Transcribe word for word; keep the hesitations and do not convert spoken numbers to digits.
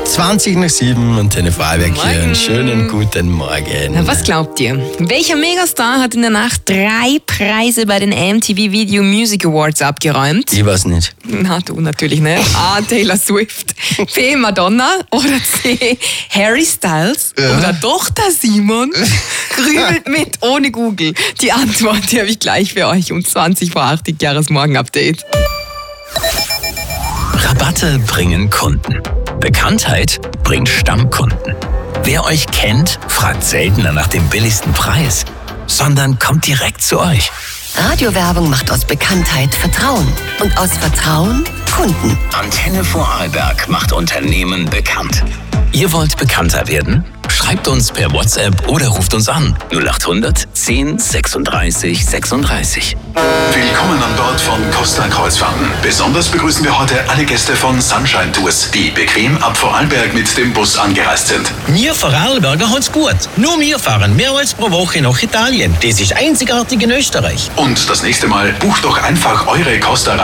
zwanzig nach sieben und Antenne Vorarlberg hier. Einen schönen guten Morgen. Na, was glaubt ihr? Welcher Megastar hat in der Nacht drei Preise bei den M T V Video Music Awards abgeräumt? Ich weiß nicht. Na, du natürlich nicht. A. Taylor Swift, B. Madonna oder C. Harry Styles Ja. oder doch der Simon? Grübelt mit ohne Google. Die Antwort die habe ich gleich für euch um zwanzig vor acht, Jahresmorgen-Update. Rabatte bringen Kunden. Bekanntheit bringt Stammkunden. Wer euch kennt, fragt seltener nach dem billigsten Preis, sondern kommt direkt zu euch. Radiowerbung macht aus Bekanntheit Vertrauen und aus Vertrauen Kunden. Antenne Vorarlberg macht Unternehmen bekannt. Ihr wollt bekannter werden? Schreibt uns per WhatsApp oder ruft uns an. null acht hundert zehn sechsunddreißig sechsunddreißig. Willkommen an Bord von Costa Kreuzfahrten. Besonders begrüßen wir heute alle Gäste von Sunshine Tours, die bequem ab Vorarlberg mit dem Bus angereist sind. Wir Vorarlberger haben's gut. Nur wir fahren mehrmals pro Woche nach Italien. Das ist einzigartig in Österreich. Und das nächste Mal bucht doch einfach eure Costa